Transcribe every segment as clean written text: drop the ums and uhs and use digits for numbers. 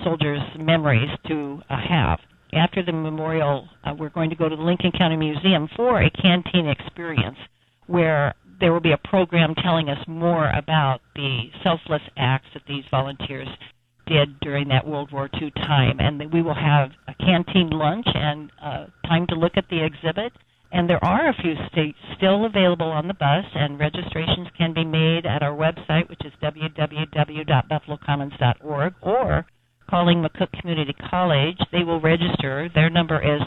soldiers' memories to have. After the memorial, we're going to go to the Lincoln County Museum for a canteen experience where there will be a program telling us more about the selfless acts that these volunteers did during that World War II time. And we will have a canteen lunch and time to look at the exhibit. And there are a few seats still available on the bus, and registrations can be made at our website, which is www.buffalocommons.org, or calling McCook Community College. They will register. Their number is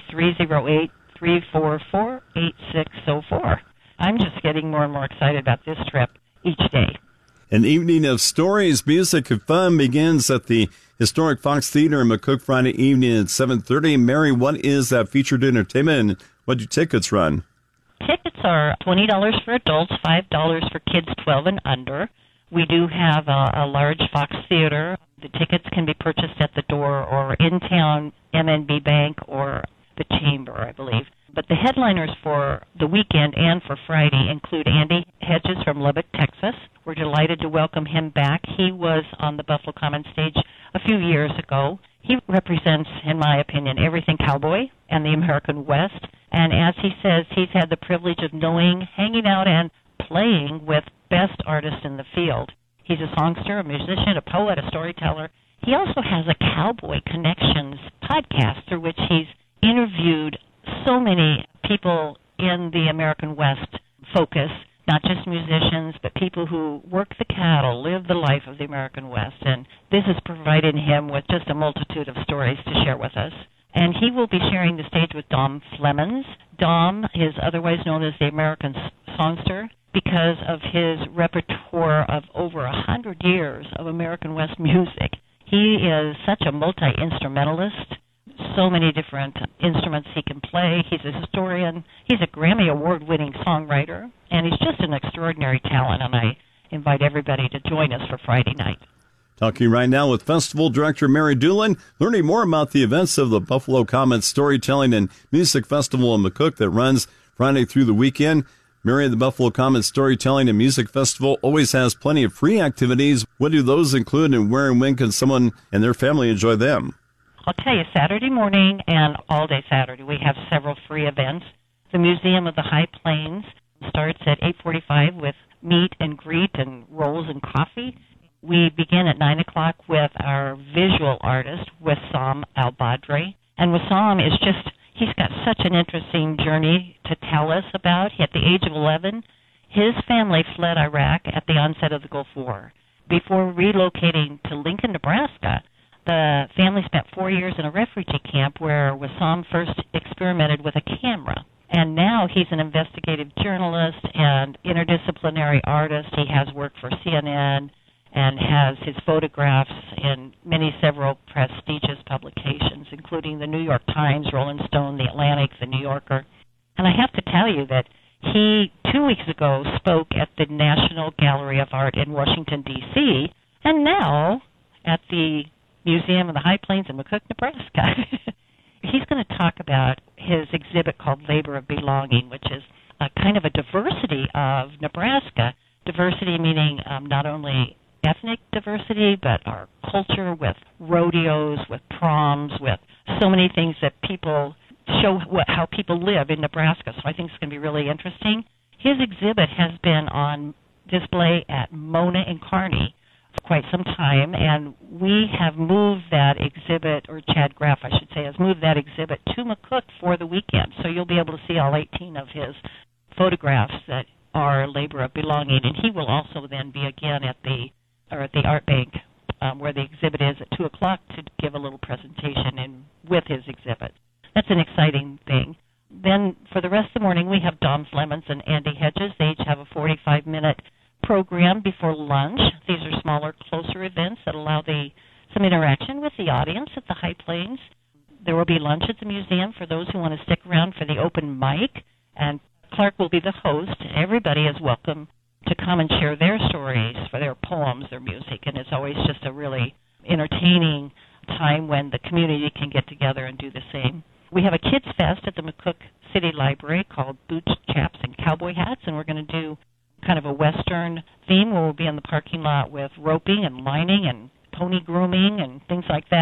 308-344-8604. I'm just getting more and more excited about this trip each day. An evening of stories, music, and fun begins at the historic Fox Theater in McCook Friday evening at 7:30. Mary, what is that featured entertainment, and what do tickets run? Tickets are $20 for adults, $5 for kids 12 and under. We do have a large Fox Theater. The tickets can be purchased at the door or in town, MNB Bank or the Chamber, I believe. But the headliners for the weekend and for Friday include Andy Hedges from Lubbock, Texas. We're delighted to welcome him back. He was on the Buffalo Commons stage a few years ago. He represents, in my opinion, everything cowboy and the American West. And as he says, he's had the privilege of knowing, hanging out, and playing with best artists in the field. He's a songster, a musician, a poet, a storyteller. He also has a Cowboy Connections podcast through which he's interviewed so many people in the American West focus, not just musicians, but people who work the cattle, live the life of the American West. And this has provided him with just a multitude of stories to share with us. And he will be sharing the stage with Dom Flemons. Dom is otherwise known as the American Songster because of his repertoire of over 100 years of American West music. He is such a multi-instrumentalist, so many different instruments he can play. He's a historian. He's a Grammy Award-winning songwriter, and he's just an extraordinary talent, and I invite everybody to join us for Friday night. Talking right now with Festival Director Mary Doolin, learning more about the events of the Buffalo Commons Storytelling and Music Festival in McCook that runs Friday through the weekend. Mary, the Buffalo Commons Storytelling and Music Festival always has plenty of free activities. What do those include, and where and when can someone and their family enjoy them? I'll tell you, Saturday morning and all day Saturday, we have several free events. The Museum of the High Plains starts at 8:45 with meet and greet and rolls and coffee. We begin at 9 o'clock with our visual artist, Wissam Al-Badri. And Wissam is he's got such an interesting journey to tell us about. At the age of 11, his family fled Iraq at the onset of the Gulf War. Before relocating to Lincoln, Nebraska, the family spent 4 years in a refugee camp where Wissam first experimented with a camera. And now he's an investigative journalist and interdisciplinary artist. He has worked for CNN and has his photographs in several prestigious publications, including the New York Times, Rolling Stone, The Atlantic, The New Yorker. And I have to tell you that he, 2 weeks ago, spoke at the National Gallery of Art in Washington, D.C., and now at the Museum of the High Plains in McCook, Nebraska. He's going to talk about his exhibit called Labor of Belonging, which is a kind of a diversity of Nebraska. Diversity meaning not only ethnic diversity, but our culture with rodeos, with proms, with so many things that people show how people live in Nebraska. So I think it's going to be really interesting. His exhibit has been on display at Mona and Kearney for quite some time, and we have moved that exhibit, or Chad Graff, I should say, has moved that exhibit to McCook for the weekend. So you'll be able to see all 18 of his photographs that are Labor of Belonging, and he will also then be again at the Art Bank where the exhibit is at 2 o'clock to give a little presentation with his exhibit. That's an exciting thing. Then for the rest of the morning, we have Dom Flemons and Andy Hedges. They each have a 45-minute program before lunch. These are smaller, closer events that allow some interaction with the audience at the High Plains. There will be lunch at the museum for those who want to stick around for the open mic, and Clark will be the host. Everybody is welcome to come and share their stories, for their poems, their music, and it's always just a really entertaining time when the community can get together and do the same. We have a kids' fest at the McCook City Library called Boots, Chaps, and Cowboy Hats, and we're going to do kind of a Western theme where we'll be in the parking lot with roping and lining and pony grooming and things like that.